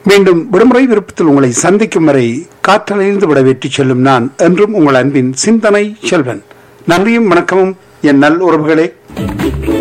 மீண்டும் விடுமுறை விருப்பத்தில் உங்களை சந்திக்கும் வரை காற்றலைந்து விட வெற்றி செல்லும் நான் என்றும் உங்கள் அன்பின் சிந்தனை செல்வன். நன்றியும் வணக்கமும் என் நல் உறவுகளே.